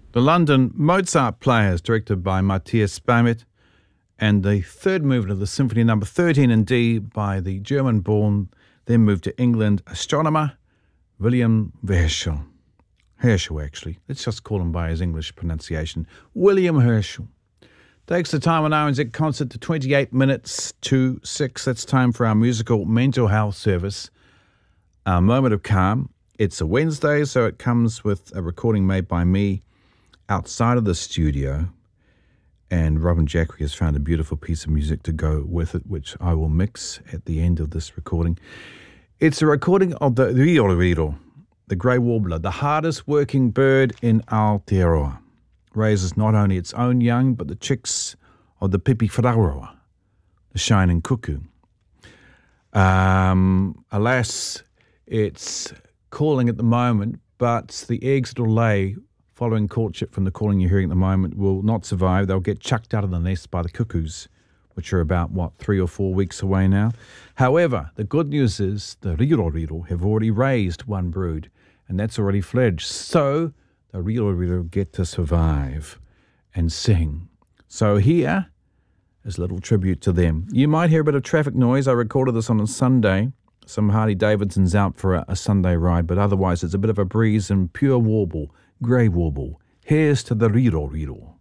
The London Mozart Players, directed by Matthias Spamet, and the third movement of the Symphony No. 13 in D by the German-born, then moved to England, astronomer William Herschel. Herschel, actually. Let's just call him by his English pronunciation. William Herschel. Takes the time on RNZ concert to 28 minutes to 6. That's time for our musical mental health service, our moment of calm. It's a Wednesday, so it comes with a recording made by me outside of the studio. And Robin Jackery has found a beautiful piece of music to go with it, which I will mix at the end of this recording. It's a recording of the riroriro, the grey warbler, the hardest working bird in Aotearoa. Raises not only its own young, but the chicks of the pipifararoa, the shining cuckoo. Alas, it's calling at the moment, but the eggs it'll lay following courtship from the calling you're hearing at the moment will not survive. They'll get chucked out of the nest by the cuckoos, which are about, 3 or 4 weeks away now. However, the good news is the riroriro have already raised one brood, and that's already fledged. So the riroriro get to survive and sing. So here is a little tribute to them. You might hear a bit of traffic noise. I recorded this on a Sunday. Some Harley Davidsons out for a Sunday ride, but otherwise it's a bit of a breeze and pure warble, grey warble. Here's to the riroriro.